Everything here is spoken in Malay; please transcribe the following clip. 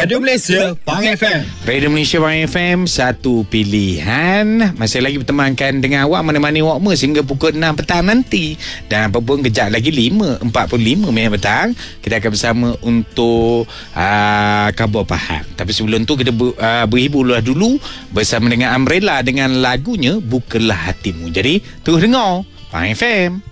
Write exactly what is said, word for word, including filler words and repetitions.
Radio Malaysia, Pang F M. Radio Malaysia Pang F M, satu pilihan. Masih lagi bertemankan dengan awak mana-mana awak me sehingga pukul enam petang nanti. Dan apa pun kejap lagi lima empat puluh lima minit petang kita akan bersama untuk uh, khabar pahang. Tapi sebelum tu kita ber, uh, berhiburlah dulu bersama dengan Umbrella dengan lagunya Bukalah Hatimu. Jadi terus dengar Pang F M.